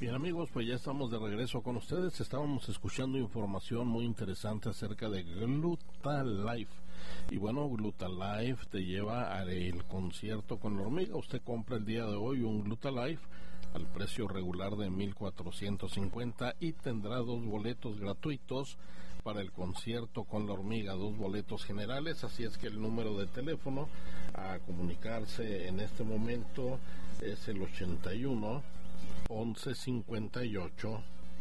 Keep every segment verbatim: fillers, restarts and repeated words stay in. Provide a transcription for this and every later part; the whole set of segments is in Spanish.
Bien amigos, pues ya estamos de regreso con ustedes. Estábamos escuchando información muy interesante acerca de Glutalife. Y bueno, Glutalife te lleva al concierto con la hormiga. Usted compra el día de hoy un Glutalife al precio regular de mil cuatrocientos cincuenta y tendrá dos boletos gratuitos para el concierto con la hormiga, dos boletos generales. Así es que el número de teléfono a comunicarse en este momento es el ochenta y uno, once cincuenta y ocho,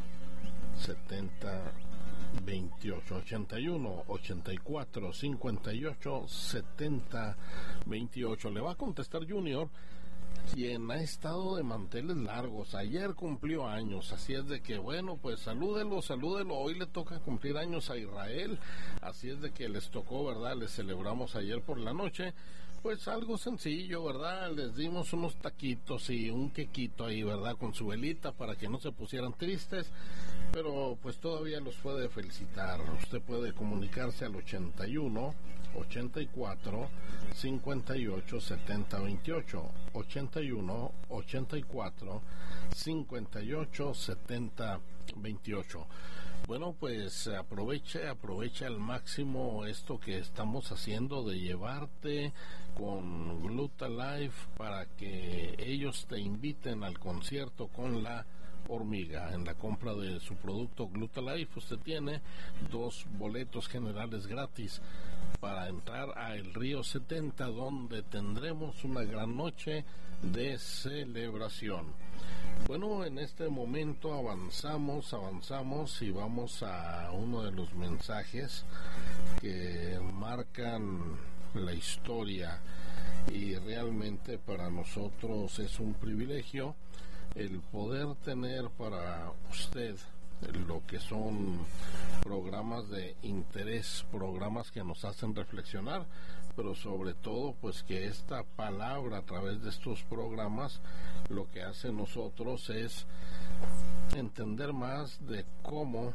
setenta veintiocho, ochenta y uno, ochenta y cuatro, cincuenta y ocho, setenta veintiocho. Le va a contestar Junior, quien ha estado de manteles largos. Ayer cumplió años, así es de que bueno, pues salúdelo, salúdelo. Hoy le toca cumplir años a Israel, así es de que les tocó, ¿verdad? Les celebramos ayer por la noche. Pues algo sencillo, ¿verdad? Les dimos unos taquitos y un quequito ahí, ¿verdad? Con su velita para que no se pusieran tristes, pero pues todavía los puede felicitar. Usted puede comunicarse al ochenta y uno, ochenta y cuatro, cincuenta y ocho, setenta veintiocho, ochenta y uno, ochenta y cuatro, cincuenta y ocho, setenta veintiocho. Bueno, pues aproveche, aproveche al máximo esto que estamos haciendo de llevarte con Glutalife para que ellos te inviten al concierto con la hormiga. En la compra de su producto Glutalife usted tiene dos boletos generales gratis para entrar a El Río setenta, donde tendremos una gran noche de celebración. Bueno, en este momento avanzamos, avanzamos y vamos a uno de los mensajes que marcan la historia, y realmente para nosotros es un privilegio el poder tener para usted lo que son programas de interés, programas que nos hacen reflexionar, pero sobre todo pues que esta palabra a través de estos programas lo que hace nosotros es entender más de cómo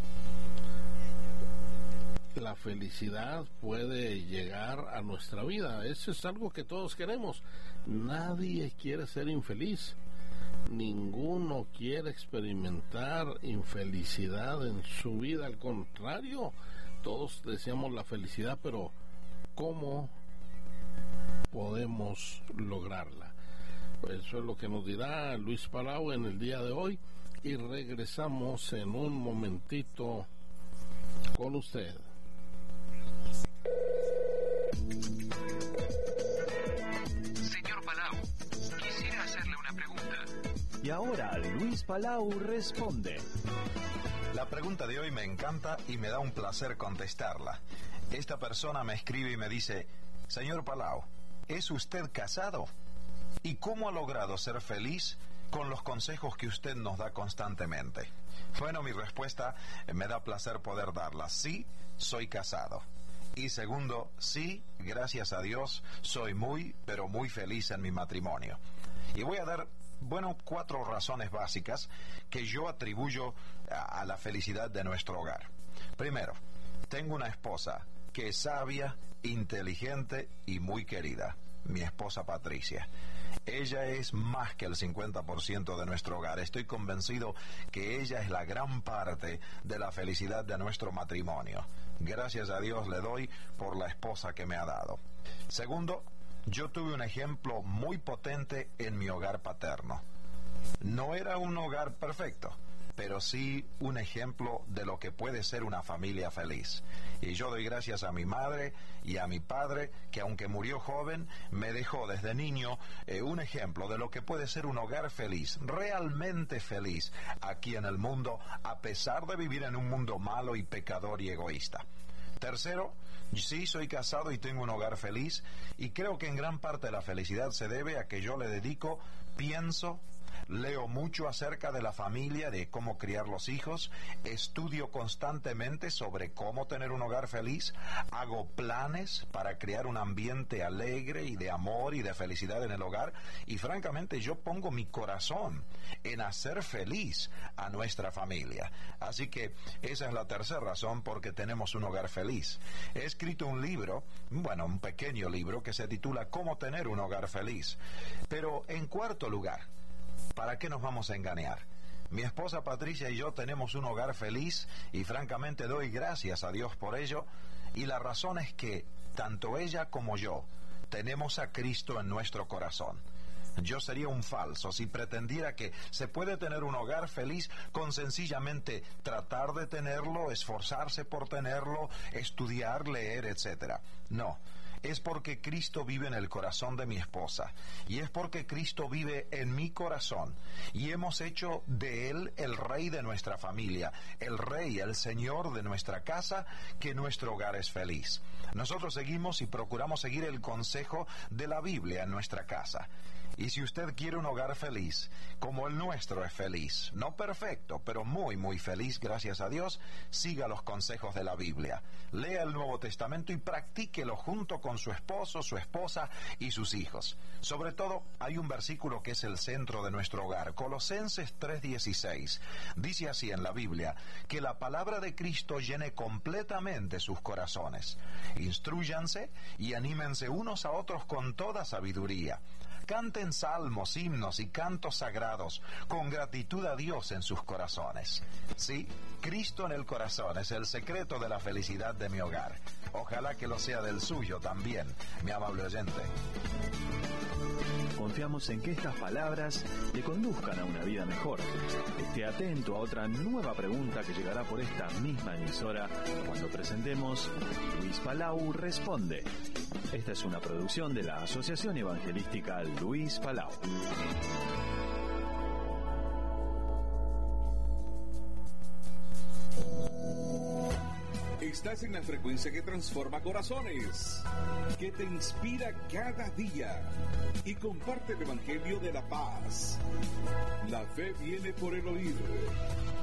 la felicidad puede llegar a nuestra vida. Eso es algo que todos queremos. Nadie quiere ser infeliz. Ninguno quiere experimentar infelicidad en su vida. Al contrario, todos deseamos la felicidad, pero ¿cómo podemos lograrla? Eso es lo que nos dirá Luis Palau en el día de hoy, y regresamos en un momentito con usted. Señor Palau, quisiera hacerle una pregunta. Y ahora Luis Palau responde. La pregunta de hoy me encanta y me da un placer contestarla. Esta persona me escribe y me dice: Señor Palau, ¿es usted casado? ¿Y cómo ha logrado ser feliz con los consejos que usted nos da constantemente? Bueno, mi respuesta me da placer poder darla. Sí, soy casado. Y segundo, sí, gracias a Dios, soy muy, pero muy feliz en mi matrimonio. Y voy a dar, bueno, cuatro razones básicas que yo atribuyo a, a la felicidad de nuestro hogar. Primero, tengo una esposa que es sabia, inteligente y muy querida, mi esposa Patricia. Ella es más que el cincuenta por ciento de nuestro hogar. Estoy convencido que ella es la gran parte de la felicidad de nuestro matrimonio. Gracias a Dios le doy por la esposa que me ha dado. Segundo, yo tuve un ejemplo muy potente en mi hogar paterno. No era un hogar perfecto, pero sí un ejemplo de lo que puede ser una familia feliz. Y yo doy gracias a mi madre y a mi padre, que aunque murió joven, me dejó desde niño eh, un ejemplo de lo que puede ser un hogar feliz, realmente feliz, aquí en el mundo, a pesar de vivir en un mundo malo y pecador y egoísta. Tercero, sí, soy casado y tengo un hogar feliz, y creo que en gran parte la felicidad se debe a que yo le dedico, pienso, leo mucho acerca de la familia, de cómo criar los hijos, estudio constantemente sobre cómo tener un hogar feliz, hago planes para crear un ambiente alegre y de amor y de felicidad en el hogar, y francamente yo pongo mi corazón en hacer feliz a nuestra familia. Así que esa es la tercera razón por que tenemos un hogar feliz. He escrito un libro, bueno, un pequeño libro que se titula Cómo tener un hogar feliz. Pero en cuarto lugar, ¿para qué nos vamos a engañar? Mi esposa Patricia y yo tenemos un hogar feliz y francamente doy gracias a Dios por ello, y la razón es que tanto ella como yo tenemos a Cristo en nuestro corazón. Yo sería un falso si pretendiera que se puede tener un hogar feliz con sencillamente tratar de tenerlo, esforzarse por tenerlo, estudiar, leer, etcétera. No, es porque Cristo vive en el corazón de mi esposa, y es porque Cristo vive en mi corazón, y hemos hecho de Él el Rey de nuestra familia, el Rey, el Señor de nuestra casa, que nuestro hogar es feliz. Nosotros seguimos y procuramos seguir el consejo de la Biblia en nuestra casa. Y si usted quiere un hogar feliz, como el nuestro es feliz, no perfecto, pero muy, muy feliz, gracias a Dios, siga los consejos de la Biblia. Lea el Nuevo Testamento y practíquelo junto con su esposo, su esposa y sus hijos. Sobre todo, hay un versículo que es el centro de nuestro hogar, Colosenses tres dieciséis. Dice así en la Biblia: que la palabra de Cristo llene completamente sus corazones. Instrúyanse y anímense unos a otros con toda sabiduría. Canten salmos, himnos y cantos sagrados con gratitud a Dios en sus corazones. Sí, Cristo en el corazón es el secreto de la felicidad de mi hogar. Ojalá que lo sea del suyo también, mi amable oyente. Confiamos en que estas palabras le conduzcan a una vida mejor. Esté atento a otra nueva pregunta que llegará por esta misma emisora cuando presentemos Luis Palau Responde. Esta es una producción de la Asociación Evangelística Luis Palau. Estás en la frecuencia que transforma corazones, que te inspira cada día y comparte el Evangelio de la paz. La fe viene por el oír